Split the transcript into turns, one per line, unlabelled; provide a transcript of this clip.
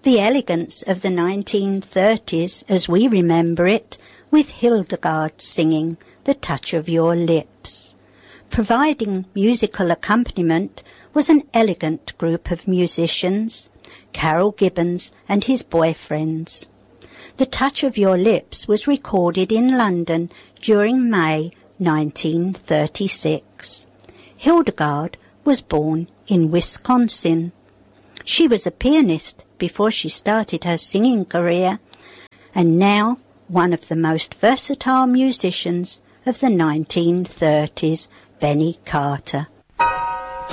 the elegance of the 1930s as we remember it, with Hildegard singing The Touch of Your Lips. Providing musical accompaniment was an elegant group of musicians, Carol Gibbons and his boyfriends. The Touch of Your Lips was recorded in London during May 1936. Hildegard was born in Wisconsin. She was a pianist before she started her singing career, and now one of the most versatile musicians of the 1930s, Benny Carter.